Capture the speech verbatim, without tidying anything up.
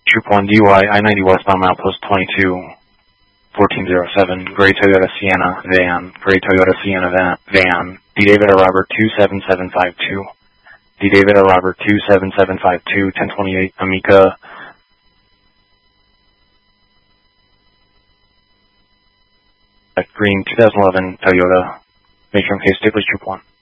Troop one, D U I, I ninety westbound, milepost twenty-two, fourteen oh seven, gray Toyota Sienna van, gray Toyota Sienna van, van, D David or Robert two seven seven five two, D David or Robert two seven seven five two, ten twenty-eight, Amica, green two thousand eleven Toyota, Matron Case, Stabler Troop one.